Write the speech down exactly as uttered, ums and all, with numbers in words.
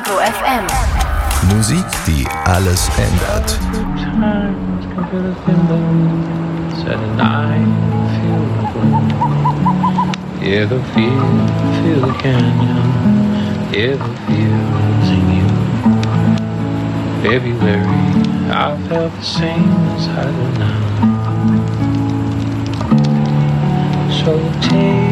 Vivo F M. Musik, die alles ändert. Yeah, the feel, feel the canyon. Yeah, the feel's in you. February, I felt the same as I do now. So take